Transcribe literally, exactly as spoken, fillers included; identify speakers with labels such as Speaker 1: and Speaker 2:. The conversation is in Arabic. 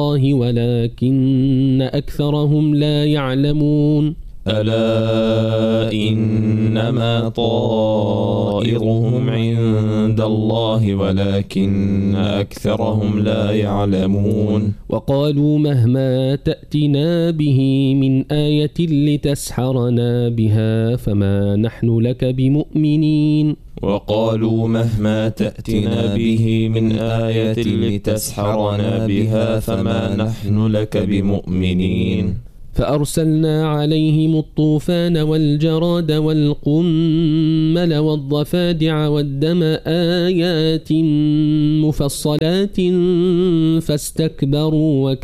Speaker 1: ولكن أكثرهم لا يعلمون
Speaker 2: ألا إنما طائرهم عند الله ولكن أكثرهم لا يعلمون
Speaker 1: وقالوا مهما تأتنا به من آية لتسحرنا بها فما نحن لك بمؤمنين
Speaker 2: وقالوا مهما تأتنا به من آية لتسحرنا بها فما نحن لك بمؤمنين
Speaker 1: فأرسلنا عليهم الطوفان والجراد والقمل والضفادع والدم آيات مفصلات فاستكبروا